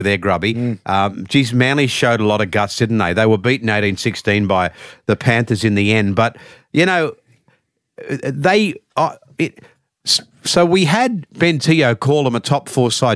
there, Grubby. Geez, Manly showed a lot of guts, didn't they? They were beaten 18-16 by the Panthers in the end. But, you know, so we had Ben Teo call them a top four side